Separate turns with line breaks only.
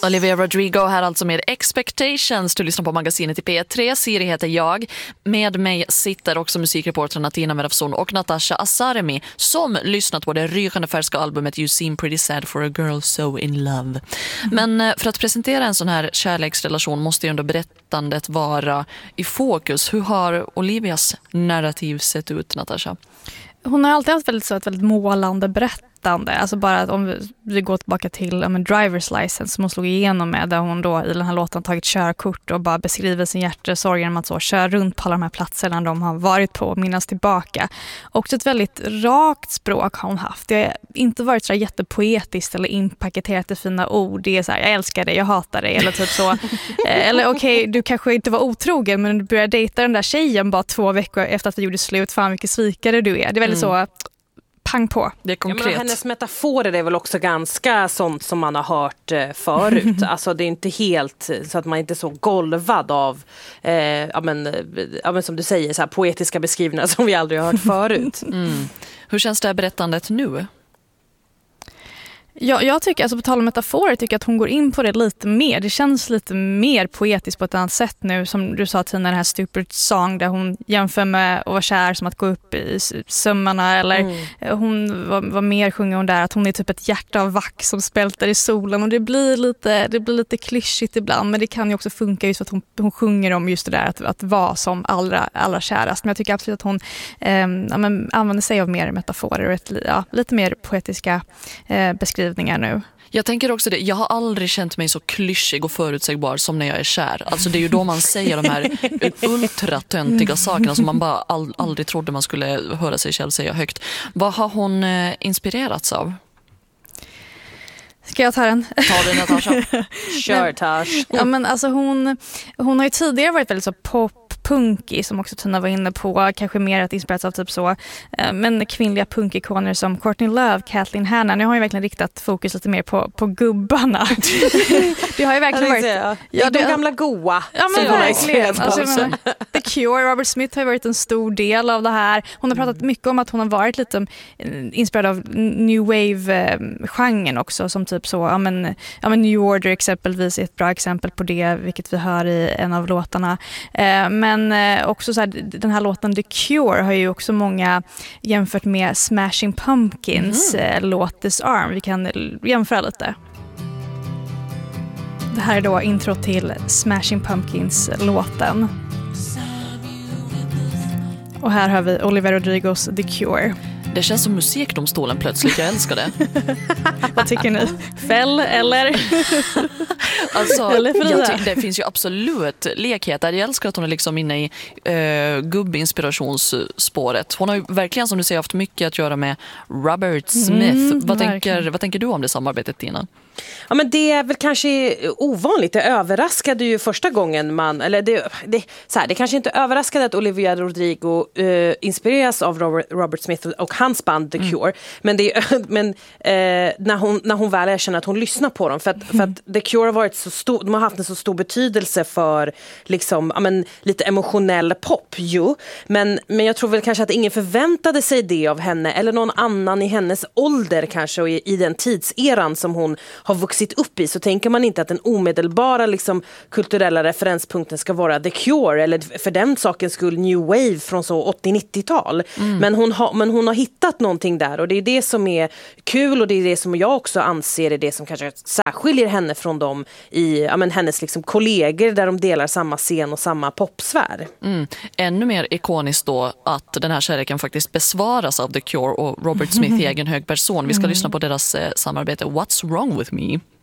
Olivia Rodrigo här alltså med Expectations. Du lyssnar på magasinet i P3. Siri heter jag. Med mig sitter också musikreportrarna Tina Merafson och Natasha Asaremi som lyssnat på det rykande färska albumet You Seem Pretty Sad for a Girl So In Love. Men för att presentera en sån här kärleksrelation måste ju ändå berättandet vara i fokus. Hur har Olivias narrativ sett ut, Natasha?
Hon har alltid haft ett väldigt målande berättande. Alltså bara att om vi går tillbaka till driver's license som hon slog igenom med, där hon då i den här låten tagit körkort och bara beskriver sin hjärtesorg genom att så kör runt på alla de här platserna de har varit på och minnas tillbaka. Och ett väldigt rakt språk har hon haft. Det har inte varit så jättepoetiskt eller inpaketerat i fina ord. Det är så här, jag älskar dig, jag hatar dig, eller typ så. Eller okej, du kanske inte var otrogen, men du började dejta den där tjejen bara 2 veckor efter att vi gjorde slut. Fan vilken svikare du är. Det är väldigt så pang på.
Det är konkret.
Ja, hennes metaforer är väl också ganska sånt som man har hört förut. Alltså det är inte helt så att man inte är så golvad av som du säger, så här poetiska beskrivningar som vi aldrig har hört förut.
Hur känns det här berättandet nu?
Ja, jag tycker, alltså på tal om metaforer, tycker att hon går in på det lite mer. Det känns lite mer poetiskt på ett annat sätt nu. Som du sa, Tina, den här Stupid Song där hon jämför med att vara kär som att gå upp i sömmarna. Eller hon var mer sjunger hon där att hon är typ ett hjärta av vax som spälter i solen. Och det blir lite klyschigt ibland, men det kan ju också funka just för att hon sjunger om just det där att vara som allra kärast. Men jag tycker absolut att hon använder sig av mer metaforer och lite mer poetiska beskrivningar nu.
Jag tänker också det. Jag har aldrig känt mig så klyschig och förutsägbar som när jag är kär. Alltså det är ju då man säger de här ultratöntiga sakerna som man bara aldrig trodde man skulle höra sig själv säga högt. Vad har hon inspirerats av?
Ska jag ta den?
Ta den, Natasha.
Kör, Tash.
Ja, men alltså hon har ju tidigare varit väldigt så punky, som också Tina var inne på, kanske mer att inspireras av typ så, men kvinnliga punkikoner som Courtney Love, Kathleen Hanna. Nu har jag verkligen riktat fokus lite mer på gubbarna. Det har ju verkligen varit...
Ja, de gamla goa.
Ja, men verkligen. Alltså, The Cure, Robert Smith har ju varit en stor del av det här. Hon har pratat mycket om att hon har varit lite inspirerad av New Wave-genren också, som typ så, New Order exempelvis är ett bra exempel på det, vilket vi hör i en av låtarna. Men också så här, den här låten The Cure har ju också många jämfört med Smashing Pumpkins låt This Arm. Vi kan jämföra lite. Det här är då intro till Smashing Pumpkins låten. Och här har vi Olivia Rodrigos The Cure.
Det känns som musikdomstolen plötsligt, jag älskar det.
Vad tycker ni? Fäll eller?
Alltså, det finns ju absolut lekheter. Jag älskar att hon är liksom inne i gubbinspirationsspåret. Hon har ju verkligen, som du säger, haft mycket att göra med Robert Smith. Vad tänker du om det samarbetet, Tina?
Ja, men det är väl kanske ovanligt. Det överraskade ju första gången det kanske inte överraskade att Olivia Rodrigo inspireras av Robert Smith och hans band The Cure. Men när hon väl erkänner att hon lyssnar på dem, för att The Cure har varit så stor, de har haft en så stor betydelse för liksom, lite emotionell pop ju. Men jag tror väl kanske att ingen förväntade sig det av henne eller någon annan i hennes ålder kanske, och i den tidseran som hon har vuxit upp i, så tänker man inte att den omedelbara liksom kulturella referenspunkten ska vara The Cure eller för den sakens skull New Wave från så 80-90-tal. Men hon har hittat någonting där, och det är det som är kul, och det är det som jag också anser är det som kanske särskiljer henne från dem i hennes liksom kollegor där de delar samma scen och samma popsfär.
Ännu mer ikoniskt då att den här kärleken faktiskt besvaras av The Cure och Robert Smith i egen hög person. Vi ska lyssna på deras samarbete What's Wrong With Me?